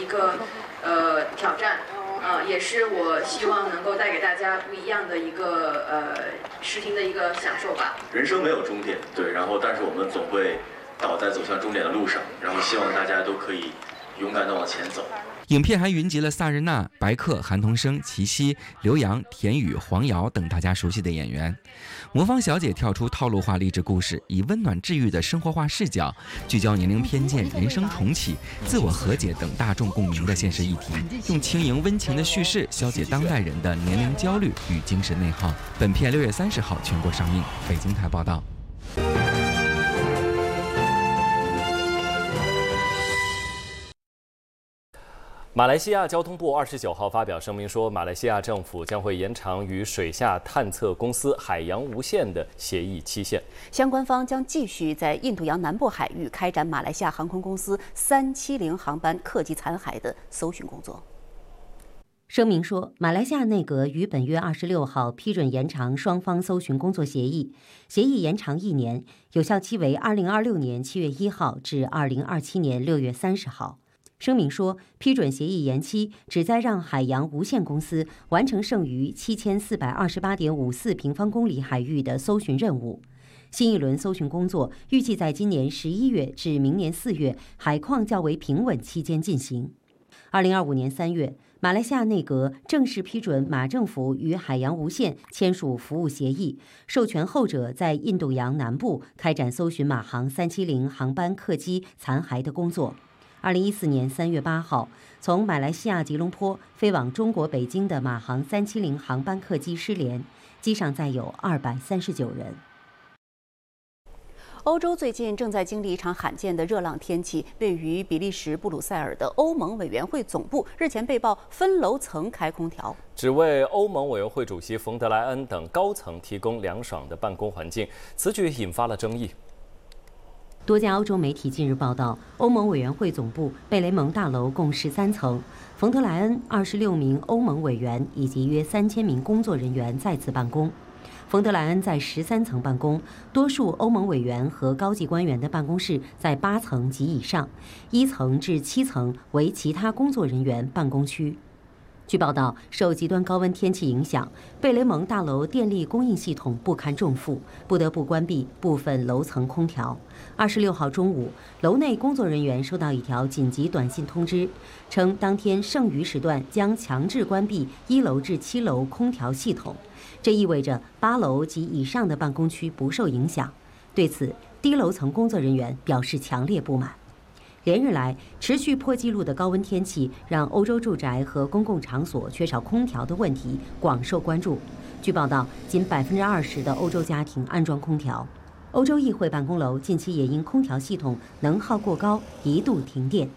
个挑战。也是我希望能够带给大家不一样的一个视听的一个享受吧。 人生没有终点，对，然后但是我们总会在走向终点的路上，然后希望大家都可以勇敢地往前走。 影片还云集了萨日娜、白客、韩童生、齐溪、刘洋、田雨、黄瑶等大家熟悉的演员。魔方小姐跳出套路化励志故事，以温暖治愈的生活化视角，聚焦年龄偏见、人生重启、自我和解等大众共鸣的现实议题，用轻盈温情的叙事消解当代人的年龄焦虑与精神内耗。本片6月30号全国上映。北京台报道。 马来西亚交通部29号发表声明说，马来西亚政府将会延长与水下探测公司海洋无限的协议期限， 相关方将继续在印度洋南部海域开展马来西亚航空公司370航班客机残骸的搜寻工作。声明说，马来西亚内阁于本月26号批准延长双方搜寻工作协议，协议延长1年，有效期为2026年7月1号至2027年6月30号。声明说，批准协议延期旨在让海洋无限公司完成剩余7428.54平方公里海域的搜寻任务。新一轮搜寻工作预计在今年11月至明年4月海况较为平稳期间进行。2025年3月，马来西亚内阁正式批准马政府与海洋无限签署服务协议，授权后者在印度洋南部开展搜寻马航370航班客机残骸的工作。2014年3月8号，从马来西亚吉隆坡飞往中国北京的马航370航班客机失联，机上载有239人。欧洲最近正在经历一场罕见的热浪天气。位于比利时布鲁塞尔的欧盟委员会总部日前被曝分楼层开空调， 只为欧盟委员会主席冯德莱恩等高层提供凉爽的办公环境。此举引发了争议。 多家欧洲媒体近日报道，欧盟委员会总部贝雷蒙大楼共13层，冯德莱恩26名欧盟委员以及约3000名工作人员在此办公。冯德莱恩在13层办公，多数欧盟委员和高级官员的办公室在8层及以上，1层至7层为其他工作人员办公区。据报道，受极端高温天气影响，贝雷蒙大楼电力供应系统不堪重负，不得不关闭部分楼层空调。26号中午，楼内工作人员收到一条紧急短信通知，称当天剩余时段将强制关闭1楼至7楼空调系统，这意味着8楼及以上的办公区不受影响。对此，低楼层工作人员表示强烈不满。连日来，持续破纪录的高温天气让欧洲住宅和公共场所缺少空调的问题广受关注。据报道，仅20%的欧洲家庭安装空调。欧洲议会办公楼近期也因空调系统能耗过高，一度停电。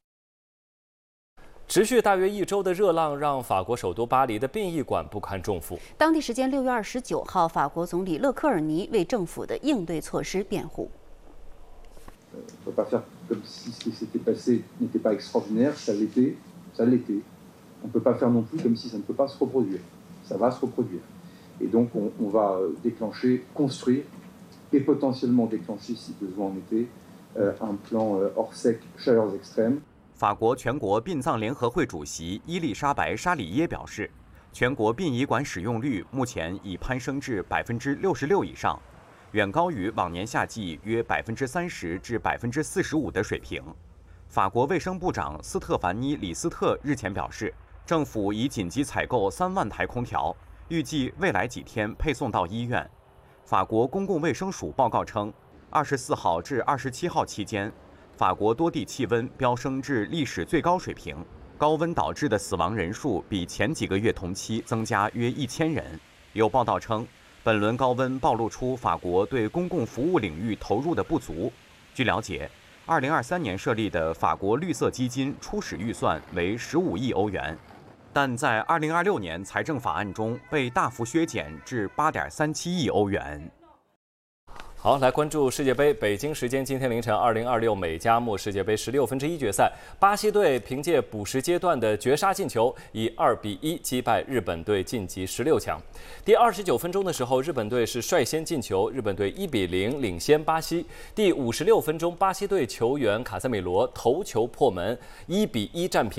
持续大约1周的热浪让法国首都巴黎的殡仪馆不堪重负。 当地时间6月29号，法国总理勒克尔尼为政府的应对措施辩护。 On ne peut pas faire comme si ce qui s'était passé n'était pas extraordinaire, ça l'était, ça l'était. On ne peut pas faire non plus comme si ça ne peut pas se reproduire. Ça va se reproduire. Et donc on va déclencher, construire et potentiellement déclencher, si besoin en était, un plan hors sec chaleurs extrêmes. 法国全国殡葬联合会主席伊丽莎白·沙里耶表示，全国殡仪馆使用率目前已攀升至66%以上。远高于往年夏季约30%至45%的水平。法国卫生部长斯特凡妮·李斯特日前表示，政府已紧急采购3万台空调，预计未来几天配送到医院。法国公共卫生署报告称，24号至27号期间，法国多地气温飙升至历史最高水平，高温导致的死亡人数比前几个月同期增加约1000人。有报道称，本轮高温暴露出法国对公共服务领域投入的不足。据了解，2023年设立的法国绿色基金初始预算为15亿欧元，但在2026年财政法案中被大幅削减至8.37亿欧元。 好，来关注世界杯。北京时间今天凌晨，2026美加墨世界杯1/16决赛，巴西队凭借补时阶段的绝杀进球，以2-1击败日本队晋级16强。第29分钟的时候，日本队是率先进球，日本队1-0领先巴西。第56分钟，巴西队球员卡塞米罗头球破门，1-1战平。